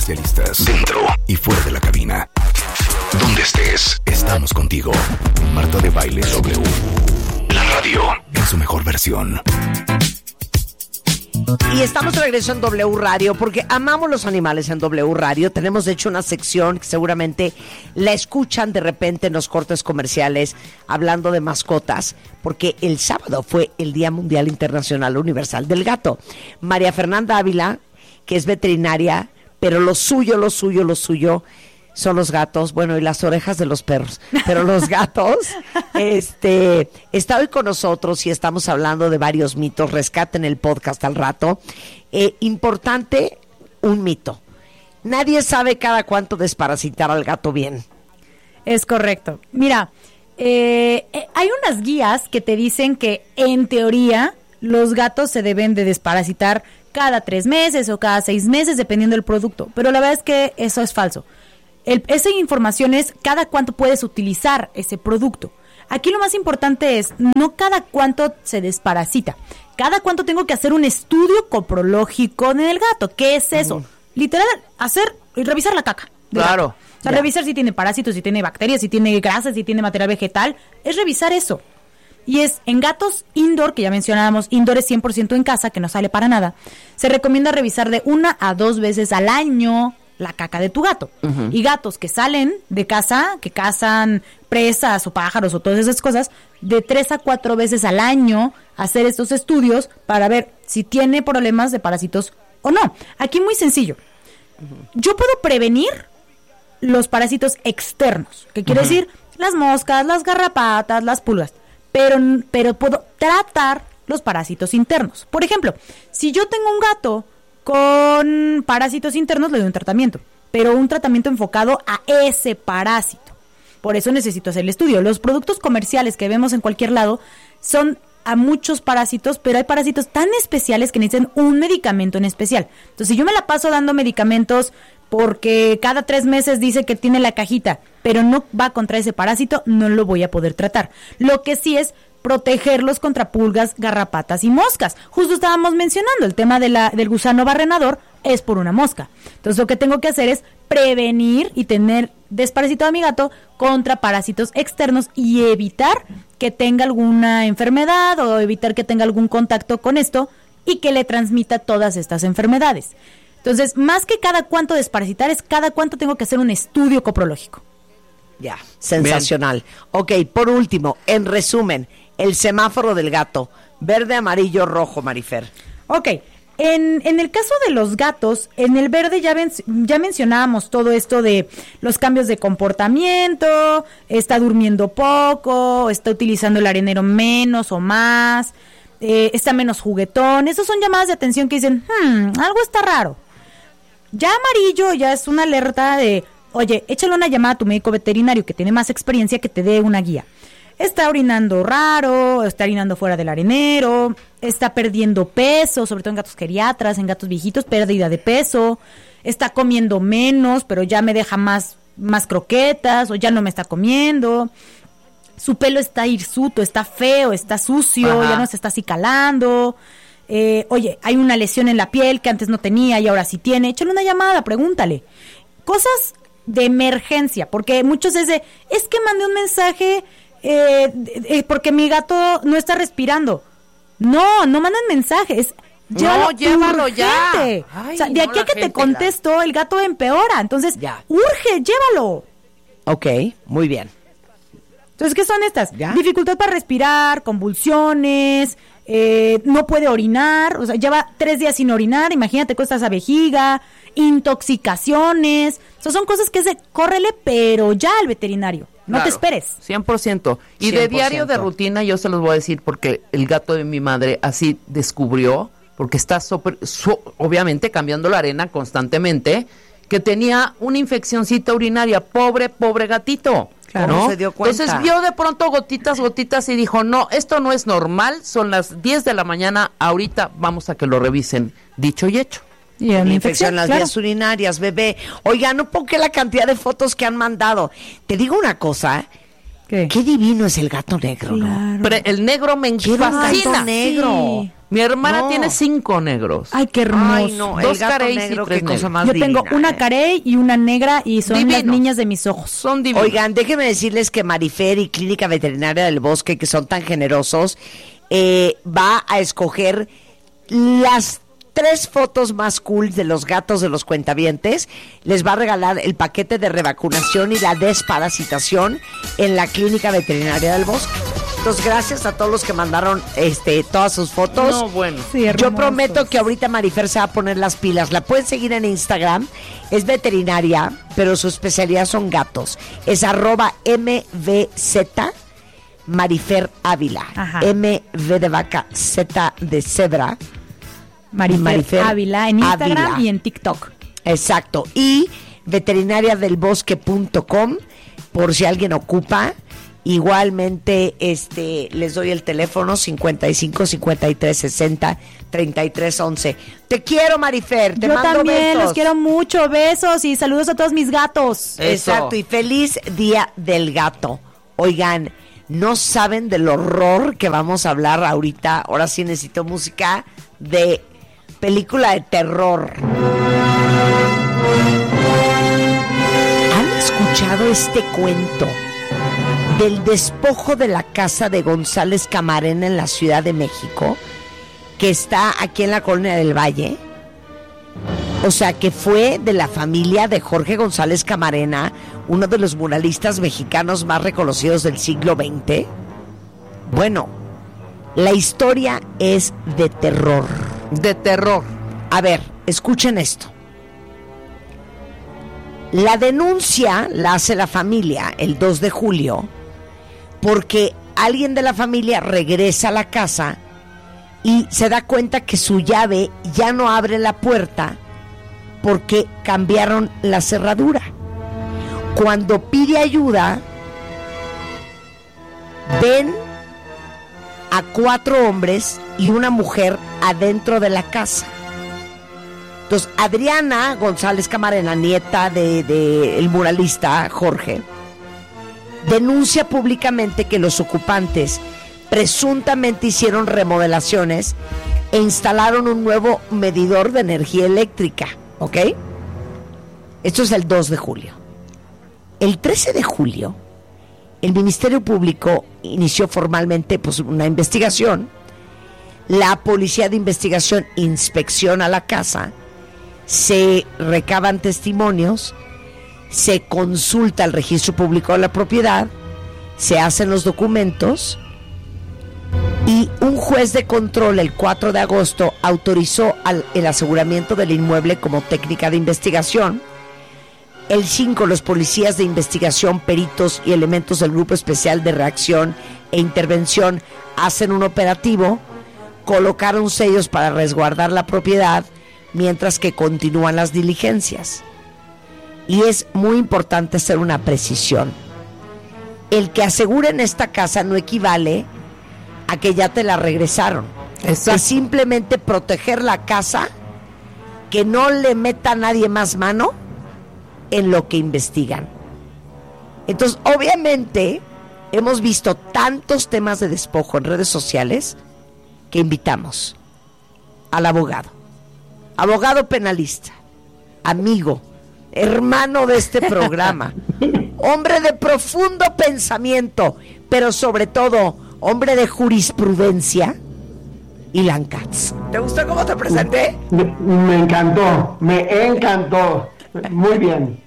especialistas, dentro y fuera de la cabina. Donde estés, estamos contigo. Marta de Baile W. La radio en su mejor versión. Y estamos de regreso en W Radio porque amamos los animales en W Radio. Tenemos de hecho una sección que seguramente la escuchan de repente en los cortes comerciales hablando de mascotas, porque el sábado fue el Día Mundial Internacional Universal del Gato. María Fernanda Ávila, que es veterinaria, pero lo suyo son los gatos, bueno, y las orejas de los perros, pero los gatos, está hoy con nosotros y estamos hablando de varios mitos. Rescaten el podcast al rato. Importante, un mito. Nadie sabe cada cuánto desparasitar al gato bien. Es correcto. Mira, hay unas guías que te dicen que en teoría los gatos se deben de desparasitar cada 3 meses o cada 6 meses, dependiendo del producto, pero la verdad es que eso es falso. Esa información es cada cuánto puedes utilizar ese producto. Aquí lo más importante es no cada cuánto se desparasita, cada cuánto tengo que hacer un estudio coprológico en el gato. ¿Qué es eso? Literal, revisar la caca. Claro. O sea, revisar si tiene parásitos, si tiene bacterias, si tiene grasas, si tiene material vegetal. Es revisar eso. Y es en gatos indoor, que ya mencionábamos, indoor es 100% en casa, que no sale para nada. Se recomienda revisar de 1 a 2 veces al año la caca de tu gato. Uh-huh. Y gatos que salen de casa, que cazan presas o pájaros o todas esas cosas, de 3 a 4 veces al año hacer estos estudios para ver si tiene problemas de parásitos o no. Aquí muy sencillo. Uh-huh. Yo puedo prevenir los parásitos externos, que quiere decir las moscas, las garrapatas, las pulgas, pero puedo tratar los parásitos internos. Por ejemplo, si yo tengo un gato con parásitos internos, le doy un tratamiento, pero un tratamiento enfocado a ese parásito. Por eso necesito hacer el estudio. Los productos comerciales que vemos en cualquier lado son a muchos parásitos, pero hay parásitos tan especiales que necesitan un medicamento en especial. Entonces, si yo me la paso dando medicamentos porque cada 3 meses dice que tiene la cajita, pero no va contra ese parásito, no lo voy a poder tratar. Lo que sí es protegerlos contra pulgas, garrapatas y moscas. Justo estábamos mencionando el tema del gusano barrenador, es por una mosca. Entonces lo que tengo que hacer es prevenir y tener desparasitado a mi gato contra parásitos externos y evitar que tenga alguna enfermedad o evitar que tenga algún contacto con esto y que le transmita todas estas enfermedades. Entonces, más que cada cuánto desparasitar, es cada cuánto tengo que hacer un estudio coprológico. Ya, sensacional. Bien. Ok, por último, en resumen, el semáforo del gato, verde, amarillo, rojo, Marifer. Ok, en el caso de los gatos, en el verde ya mencionábamos todo esto de los cambios de comportamiento, está durmiendo poco, está utilizando el arenero menos o más, está menos juguetón. Esas son llamadas de atención que dicen, algo está raro. Ya amarillo ya es una alerta de, oye, échale una llamada a tu médico veterinario que tiene más experiencia, que te dé una guía. Está orinando raro, está orinando fuera del arenero, está perdiendo peso, sobre todo en gatos geriatras, en gatos viejitos, pérdida de peso, está comiendo menos, pero ya me deja más croquetas, o ya no me está comiendo. Su pelo está hirsuto, está feo, está sucio, ya no se está acicalando. Oye, hay una lesión en la piel que antes no tenía y ahora sí tiene. Échale una llamada, pregúntale. Cosas de emergencia, porque muchos es que mandé un mensaje porque mi gato no está respirando. No mandan mensajes. Llévalo urgente. ya. Ay, o sea, de aquí a que te contesto, el gato empeora. Entonces, urge, llévalo. Ok, muy bien. Entonces, ¿qué son estas? ¿Ya? Dificultad para respirar, convulsiones, no puede orinar, o sea, lleva 3 días sin orinar, imagínate con esa vejiga, intoxicaciones, o sea, son cosas que córrele, pero ya al veterinario, no te esperes. 100%. Y 100%. De diario de rutina, yo se los voy a decir porque el gato de mi madre así descubrió, porque está obviamente cambiando la arena constantemente, que tenía una infeccioncita urinaria, pobre gatito. Claro, ¿no? Se dio cuenta. Entonces vio de pronto gotitas y dijo, no, esto no es normal, son las 10 de la mañana, ahorita vamos a que lo revisen, dicho y hecho. Y una infección en las vías urinarias, bebé. Oiga, no ponga la cantidad de fotos que han mandado. Te digo una cosa, qué divino es el gato negro, claro. ¿no? Pero el negro me fascina. Negro. Sí. Mi hermana No. tiene 5 negros. Ay, qué hermoso. Ay, no, el 2 gato careys y negro, 3 qué cosa negros. más Yo divina, tengo una ¿eh? carey y una negra y son las Divino. niñas de mis ojos. Son divinos. Oigan, déjenme decirles que Marifer y Clínica Veterinaria del Bosque, que son tan generosos, va a escoger las 3 fotos más cool de los gatos de los cuentavientes. Les va a regalar el paquete de revacunación y la desparasitación en la Clínica Veterinaria del Bosque. Entonces, gracias a todos los que mandaron todas sus fotos. No, bueno. Sí, Yo hermosos. prometo que ahorita Marifer se va a poner las pilas. La pueden seguir en Instagram. Es veterinaria, pero su especialidad son gatos. Es @MVZ Marifer Ávila. Ajá. MV de vaca, Z de cebra. Marifer Ávila en Instagram Ávila. y en TikTok. Exacto. Y veterinariadelbosque.com, por si alguien ocupa. Igualmente, les doy el teléfono 55 53 60 33 11. Te quiero, Marifer. Te Yo mando también besos. los quiero mucho. Besos y saludos a todos mis gatos. Eso. Exacto, y feliz Día del Gato. Oigan, no saben del horror que vamos a hablar ahorita. Ahora sí necesito música de película de terror. ¿Han escuchado este cuento del despojo de la casa de González Camarena en la Ciudad de México, que está aquí en la Colonia del Valle? O sea, que fue de la familia de Jorge González Camarena, uno de los muralistas mexicanos más reconocidos del siglo XX. Bueno, la historia es de terror. De terror. A ver, escuchen esto. La denuncia la hace la familia el 2 de julio porque alguien de la familia regresa a la casa y se da cuenta que su llave ya no abre la puerta porque cambiaron la cerradura. Cuando pide ayuda, ven a 4 hombres y una mujer adentro de la casa. Entonces, Adriana González Camarena, nieta de el muralista Jorge, denuncia públicamente que los ocupantes presuntamente hicieron remodelaciones e instalaron un nuevo medidor de energía eléctrica, ¿ok? Esto es el 2 de julio. El 13 de julio, el Ministerio Público inició formalmente una investigación. La Policía de Investigación inspecciona la casa, se recaban testimonios, se consulta el registro público de la propiedad, se hacen los documentos y un juez de control el 4 de agosto autorizó el aseguramiento del inmueble como técnica de investigación. El 5, los policías de investigación, peritos y elementos del Grupo Especial de Reacción e Intervención hacen un operativo, colocaron sellos para resguardar la propiedad mientras que continúan las diligencias. Y es muy importante hacer una precisión. El que aseguren esta casa no equivale a que ya te la regresaron. Exacto. Es simplemente proteger la casa, que no le meta a nadie más mano en lo que investigan. Entonces, obviamente, hemos visto tantos temas de despojo en redes sociales que invitamos al abogado penalista, amigo, hermano de este programa, hombre de profundo pensamiento, pero sobre todo hombre de jurisprudencia, Ilan Katz. ¿Te gustó cómo te presenté? Me encantó, me encantó. Muy bien.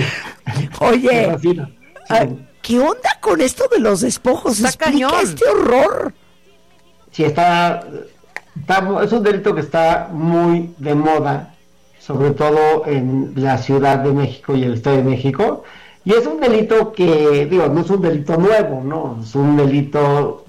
Oye, Me fascina. ¿qué onda con esto de los despojos? Está Explica cañón. este horror. Sí, es un delito que está muy de moda, sobre todo en la Ciudad de México y el Estado de México. Y es un delito que, no es un delito nuevo, ¿no? Es un delito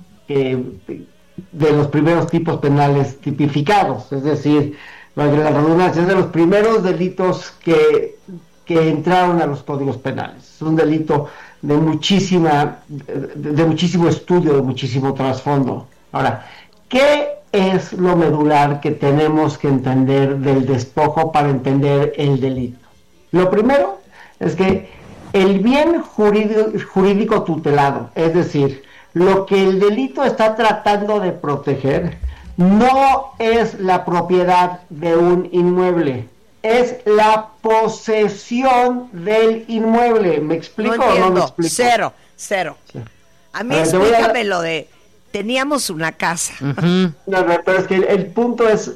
de los primeros tipos penales tipificados, es decir, valga la redundancia, es de los primeros delitos que entraron a los códigos penales. Es un delito de muchísimo estudio, de muchísimo trasfondo. Ahora, ¿qué es lo medular que tenemos que entender del despojo para entender el delito? Lo primero es que el bien jurídico tutelado, es decir, lo que el delito está tratando de proteger, no es la propiedad de un inmueble, es la posesión del inmueble. ¿Me explico no entiendo. o no me explico? Cero. Sí. A mí A ver, te voy a explícame dar- lo de, teníamos una casa. Ujú. No, pero es que el punto es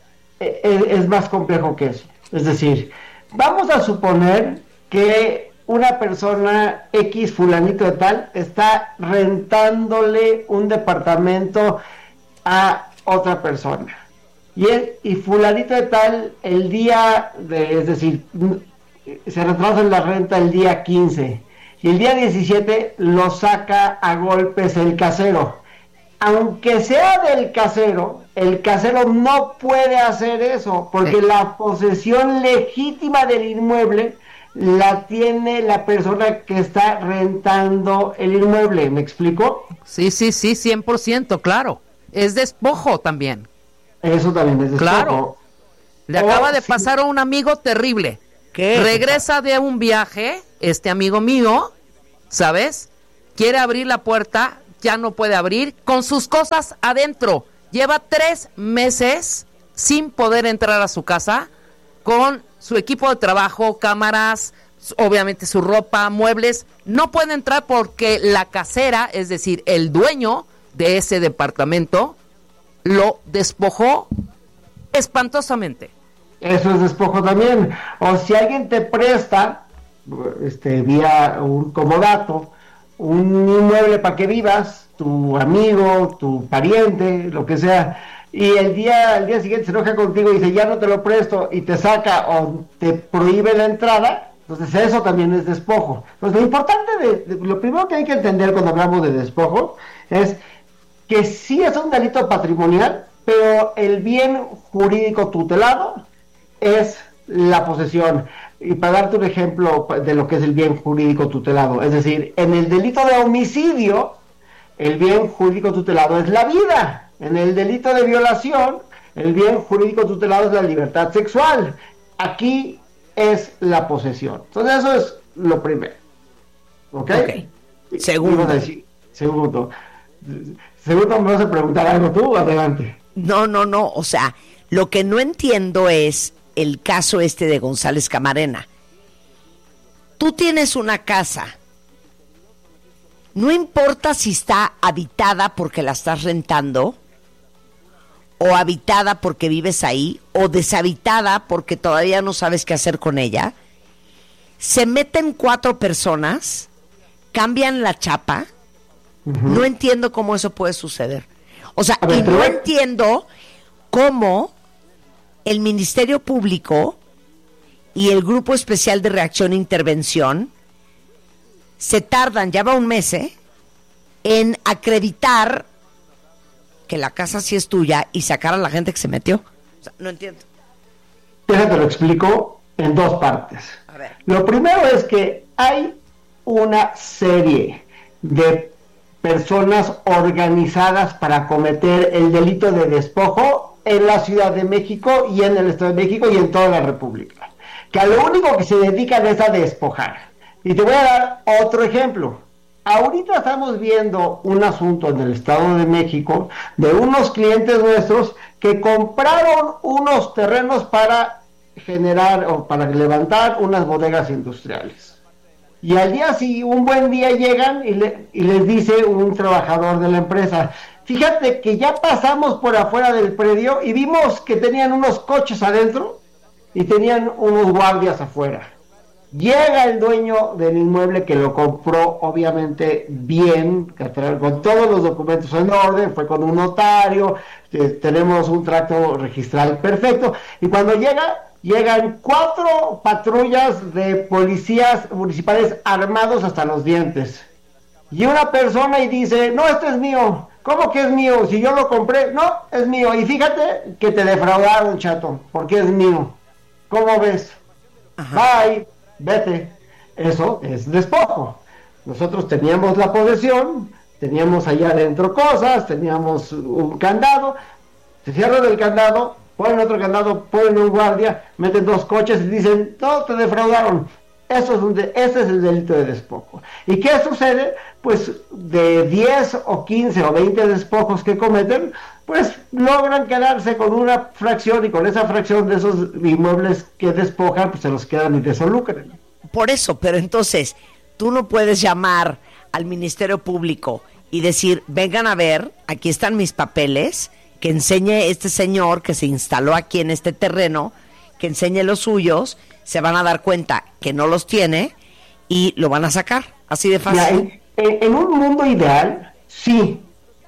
más complejo que eso. Es decir, vamos a suponer que una persona X, fulanito de tal, está rentándole un departamento a otra persona. Y fulanito de tal, es decir, se retrasa en la renta el día 15. Y el día 17 lo saca a golpes el casero. Aunque sea del casero, el casero no puede hacer eso, porque la posesión legítima del inmueble la tiene la persona que está rentando el inmueble. ¿Me explico? Sí, 100%, claro. Es despojo también. Eso también es despojo. Claro. Le acaba de pasar a un amigo terrible. ¿Qué? Regresa de un viaje, este amigo mío, ¿sabes? Quiere abrir la puerta, ya no puede abrir, con sus cosas adentro. Lleva 3 meses sin poder entrar a su casa, con su equipo de trabajo, cámaras, obviamente su ropa, muebles. No puede entrar porque la casera, es decir, el dueño de ese departamento, lo despojó espantosamente. Eso es despojo también. O si alguien te presta, vía un comodato, un inmueble para que vivas, tu amigo, tu pariente, lo que sea, y al día siguiente se enoja contigo y dice, ya no te lo presto, y te saca o te prohíbe la entrada, entonces eso también es despojo. Entonces lo importante, lo primero que hay que entender cuando hablamos de despojo, es que sí es un delito patrimonial, pero el bien jurídico tutelado es la posesión. Y para darte un ejemplo de lo que es el bien jurídico tutelado, es decir, en el delito de homicidio, el bien jurídico tutelado es la vida. En el delito de violación, el bien jurídico tutelado es la libertad sexual. Aquí es la posesión. Entonces eso es lo primero. ¿Ok? Segundo. Segundo, ¿me vas a preguntar algo tú? Adelante. No. O sea, lo que no entiendo es el caso de González Camarena. Tú tienes una casa. No importa si está habitada porque la estás rentando, o habitada porque vives ahí, o deshabitada porque todavía no sabes qué hacer con ella. Se meten 4 personas, cambian la chapa. No entiendo cómo eso puede suceder. O sea, y no entiendo cómo el Ministerio Público y el Grupo Especial de Reacción e Intervención se tardan, ya va un mes, en acreditar que la casa sí es tuya y sacar a la gente que se metió. O sea, no entiendo. Déjate lo explico en 2 partes. A ver. Lo primero es que hay una serie de personas organizadas para cometer el delito de despojo en la Ciudad de México y en el Estado de México y en toda la República, que a lo único que se dedican es a despojar. Y te voy a dar otro ejemplo. Ahorita estamos viendo un asunto en el Estado de México de unos clientes nuestros que compraron unos terrenos para generar o para levantar unas bodegas industriales. Y al día sí, un buen día llegan y les dice un trabajador de la empresa, fíjate que ya pasamos por afuera del predio y vimos que tenían unos coches adentro y tenían unos guardias afuera. Llega el dueño del inmueble que lo compró obviamente bien, con todos los documentos en orden, fue con un notario, tenemos un tracto registral perfecto, y cuando llegan 4 patrullas de policías municipales armados hasta los dientes. Y una persona y dice, no, esto es mío. ¿Cómo que es mío? Si yo lo compré, no, es mío. Y fíjate que te defraudaron, chato, porque es mío. ¿Cómo ves? Ajá. Bye, vete. Eso es despojo. Nosotros teníamos la posesión, teníamos allá adentro cosas, teníamos un candado, se cierran el candado, ponen otro candado, ponen un guardia, meten 2 coches y dicen, no, te defraudaron. Ese es el delito de despojo. ¿Y qué sucede? Pues de 10 o 15 o 20 despojos que cometen, pues logran quedarse con una fracción y con esa fracción de esos inmuebles que despojan, pues se los quedan y se lucran. Por eso, pero entonces, tú no puedes llamar al Ministerio Público y decir, vengan a ver, aquí están mis papeles, que enseñe este señor que se instaló aquí en este terreno, que enseñe los suyos, se van a dar cuenta que no los tiene y lo van a sacar, así de fácil. En un mundo ideal, sí.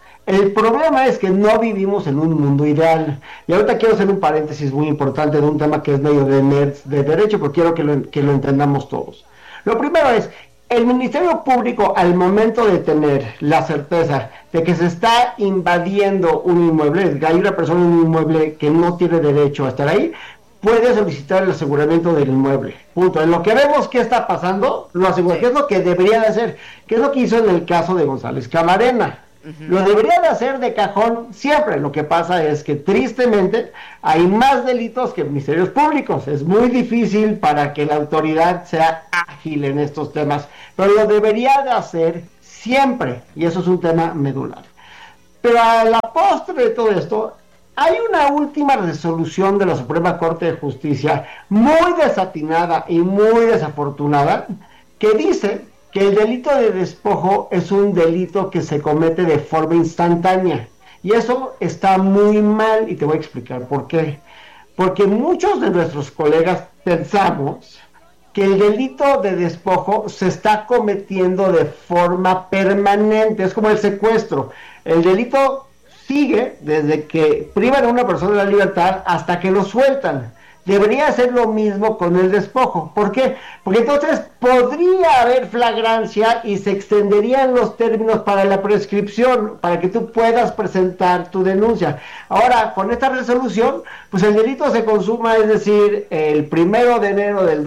El problema es que no vivimos en un mundo ideal. Y ahorita quiero hacer un paréntesis muy importante de un tema que es medio de nerds de derecho, pero quiero que lo entendamos todos. Lo primero es, el Ministerio Público, al momento de tener la certeza de que se está invadiendo un inmueble, que hay una persona en un inmueble que no tiene derecho a estar ahí, puede solicitar el aseguramiento del inmueble. Punto. En lo que vemos que está pasando, lo asegura, que es lo que debería de hacer, que es lo que hizo en el caso de González Camarena. Lo debería de hacer de cajón siempre. Lo que pasa es que tristemente hay más delitos que ministerios públicos. Es muy difícil para que la autoridad sea ágil en estos temas, pero lo debería de hacer siempre, y eso es un tema medular. Pero a la postre de todo esto, hay una última resolución de la Suprema Corte de Justicia muy desatinada y muy desafortunada, que dice que el delito de despojo es un delito que se comete de forma instantánea. Y eso está muy mal, y te voy a explicar por qué. Porque muchos de nuestros colegas pensamos que el delito de despojo se está cometiendo de forma permanente. Es como el secuestro. El delito sigue desde que privan a una persona de la libertad hasta que lo sueltan. Debería ser lo mismo con el despojo. ¿Por qué? Porque entonces podría haber flagrancia y se extenderían los términos para la prescripción, para que tú puedas presentar tu denuncia. Ahora, con esta resolución, pues el delito se consuma, es decir, el 1 de enero del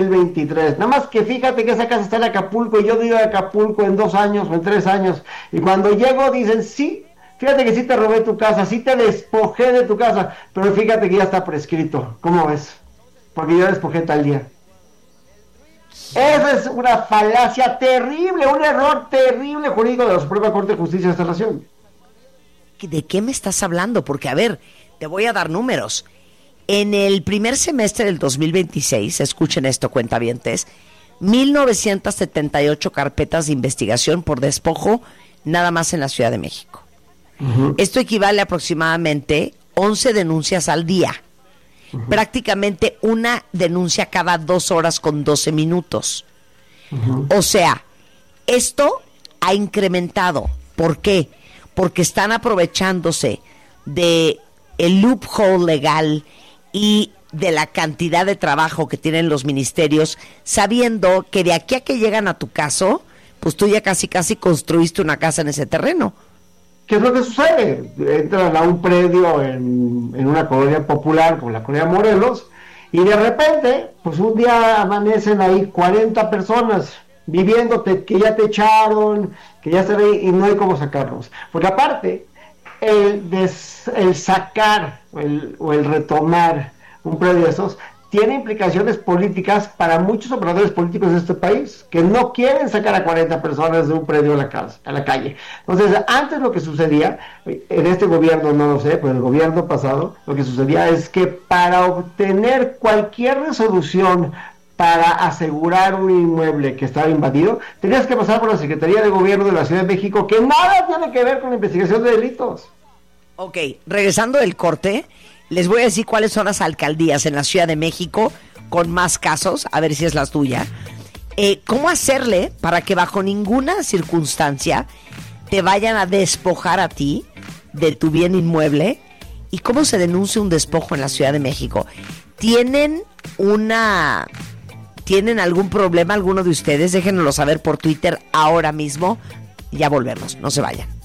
2023. Nada más que fíjate que esa casa está en Acapulco y yo vivo en Acapulco en 2 años o en 3 años. Y cuando llego dicen, sí, fíjate que sí te robé tu casa, sí te despojé de tu casa, pero fíjate que ya está prescrito. ¿Cómo ves? Porque yo despojé tal día. Esa es una falacia terrible, un error terrible jurídico de la Suprema Corte de Justicia de esta nación. ¿De qué me estás hablando? Porque, a ver, te voy a dar números. En el primer semestre del 2026, escuchen esto, cuentavientes, 1,978 carpetas de investigación por despojo nada más en la Ciudad de México. Esto equivale a aproximadamente 11 denuncias al día. Prácticamente una denuncia cada 2 horas con 12 minutos. O sea, esto ha incrementado. ¿Por qué? Porque están aprovechándose de el loophole legal y de la cantidad de trabajo que tienen los ministerios, sabiendo que de aquí a que llegan a tu caso, pues tú ya casi construiste una casa en ese terreno. ¿Qué es lo que sucede? Entran a un predio en una colonia popular como la colonia Morelos y de repente, pues un día amanecen ahí 40 personas viviendo, que ya te echaron, que ya están ahí y no hay cómo sacarlos. Porque aparte, el sacar o el retomar un predio de esos tiene implicaciones políticas para muchos operadores políticos de este país, que no quieren sacar a 40 personas de un predio a la calle. Entonces, antes lo que sucedía, en este gobierno no lo sé, pero en el gobierno pasado, lo que sucedía es que para obtener cualquier resolución para asegurar un inmueble que estaba invadido, tenías que pasar por la Secretaría de Gobierno de la Ciudad de México, que nada tiene que ver con la investigación de delitos. Ok, regresando del corte, les voy a decir cuáles son las alcaldías en la Ciudad de México con más casos, a ver si es la tuya. ¿Cómo hacerle para que bajo ninguna circunstancia te vayan a despojar a ti de tu bien inmueble? ¿Y cómo se denuncia un despojo en la Ciudad de México? ¿Tienen algún problema alguno de ustedes? Déjenoslo saber por Twitter ahora mismo. Ya volvemos, no se vayan.